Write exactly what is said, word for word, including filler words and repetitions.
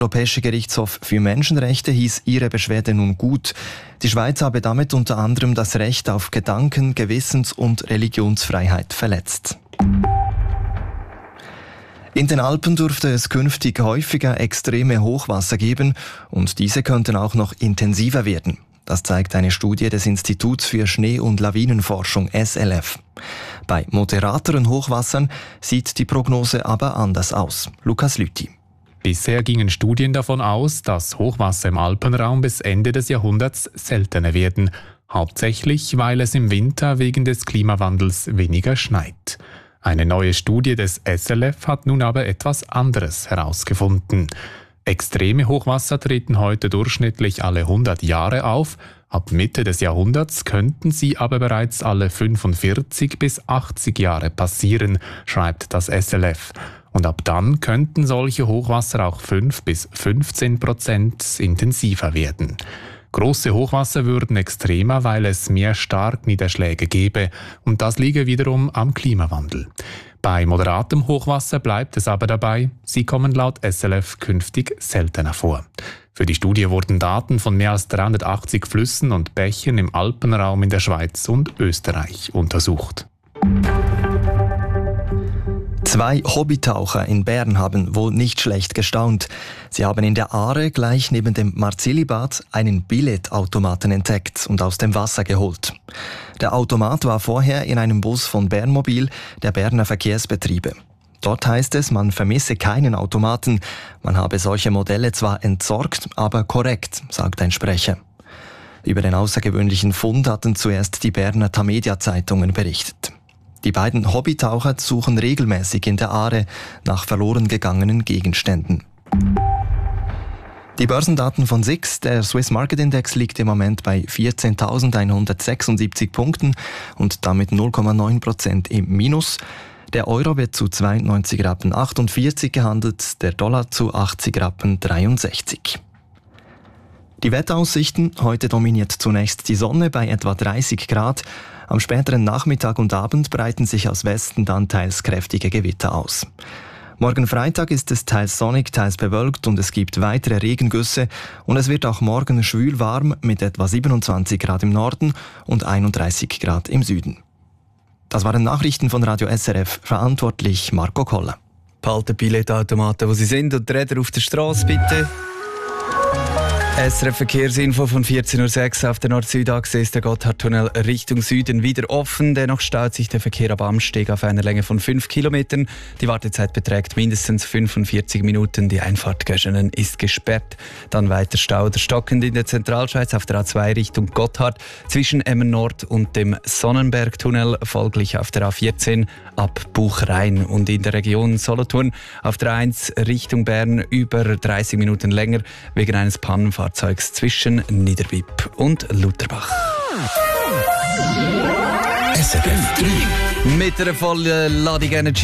Der Europäische Gerichtshof für Menschenrechte hieß ihre Beschwerde nun gut. Die Schweiz habe damit unter anderem das Recht auf Gedanken-, Gewissens- und Religionsfreiheit verletzt. In den Alpen dürfte es künftig häufiger extreme Hochwasser geben und diese könnten auch noch intensiver werden. Das zeigt eine Studie des Instituts für Schnee- und Lawinenforschung S L F. Bei moderateren Hochwassern sieht die Prognose aber anders aus. Lukas Lüthi. Bisher gingen Studien davon aus, dass Hochwasser im Alpenraum bis Ende des Jahrhunderts seltener werden. Hauptsächlich, weil es im Winter wegen des Klimawandels weniger schneit. Eine neue Studie des S L F hat nun aber etwas anderes herausgefunden. Extreme Hochwasser treten heute durchschnittlich alle hundert Jahre auf. Ab Mitte des Jahrhunderts könnten sie aber bereits alle fünfundvierzig bis achtzig Jahre passieren, schreibt das S L F. Und ab dann könnten solche Hochwasser auch fünf bis fünfzehn Prozent intensiver werden. Große Hochwasser würden extremer, weil es mehr Starkniederschläge gäbe. Und das liege wiederum am Klimawandel. Bei moderatem Hochwasser bleibt es aber dabei, sie kommen laut S L F künftig seltener vor. Für die Studie wurden Daten von mehr als dreihundertachtzig Flüssen und Bächen im Alpenraum in der Schweiz und Österreich untersucht. Zwei Hobbytaucher in Bern haben wohl nicht schlecht gestaunt. Sie haben in der Aare gleich neben dem Marzilli-Bad einen Billetautomaten entdeckt und aus dem Wasser geholt. Der Automat war vorher in einem Bus von Bernmobil, der Berner Verkehrsbetriebe. Dort heißt es, man vermisse keinen Automaten. Man habe solche Modelle zwar entsorgt, aber korrekt, sagt ein Sprecher. Über den außergewöhnlichen Fund hatten zuerst die Berner Tamedia-Zeitungen berichtet. Die beiden Hobbytaucher suchen regelmäßig in der Aare nach verloren gegangenen Gegenständen. Die Börsendaten von S I X, der Swiss Market Index, liegt im Moment bei vierzehntausendeinhundertsechsundsiebzig Punkten und damit null Komma neun Prozent im Minus. Der Euro wird zu zweiundneunzig Rappen achtundvierzig gehandelt, der Dollar zu achtzig Rappen dreiundsechzig. Die Wetteraussichten: Heute dominiert zunächst die Sonne bei etwa dreißig Grad. Am späteren Nachmittag und Abend breiten sich aus Westen dann teils kräftige Gewitter aus. Morgen Freitag ist es teils sonnig, teils bewölkt und es gibt weitere Regengüsse und es wird auch morgen schwül warm mit etwa siebenundzwanzig Grad im Norden und einunddreißig Grad im Süden. Das waren Nachrichten von Radio S R F, verantwortlich Marco Koller. Behalten Billetautomaten, wo sie sind, und die Räder auf der Straße bitte. S R F Verkehrsinfo von vierzehn Uhr sechs. Auf der Nord-Süd-Achse ist der Gotthardtunnel Richtung Süden wieder offen. Dennoch staut sich der Verkehr ab Amsteg auf einer Länge von fünf Kilometern. Die Wartezeit beträgt mindestens fünfundvierzig Minuten. Die Einfahrt Göschenen ist gesperrt. Dann weiter Stau oder stockend in der Zentralschweiz auf der A zwei Richtung Gotthard zwischen Emmen Nord und dem Sonnenbergtunnel. Folglich auf der A vierzehn ab Buchrain. Und in der Region Solothurn auf der A eins Richtung Bern über dreißig Minuten länger wegen eines Pannenfahrzeugs zwischen Niederbipp und Lutherbach. S R F drei. Mit einer vollen Ladung Energy